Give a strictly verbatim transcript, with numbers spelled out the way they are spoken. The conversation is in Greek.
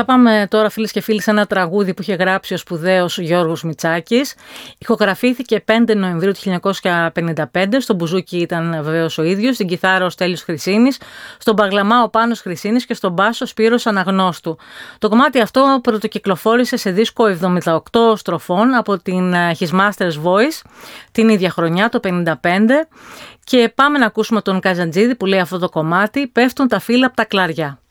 Θα πάμε τώρα, φίλες και φίλοι, σε ένα τραγούδι που είχε γράψει ο σπουδαίος Γιώργος Μητσάκης. Ηχογραφήθηκε πέντε Νοεμβρίου του χίλια εννιακόσια πενήντα πέντε. Στον μπουζούκι ήταν βεβαίως ο ίδιος, στην κιθάρα ο Στέλιος Χρυσίνης, στον παγλαμά ο Πάνος Χρυσίνης και στον μπάσο Σπύρος Αναγνώστου. Το κομμάτι αυτό πρωτοκυκλοφόρησε σε δίσκο εβδομήντα οκτώ στροφών από την His Master's Voice την ίδια χρονιά, το πενήντα πέντε. Και πάμε να ακούσουμε τον Καζαντζίδη που λέει αυτό το κομμάτι «Πέφτουν τα φύλλα από τα κλαριά».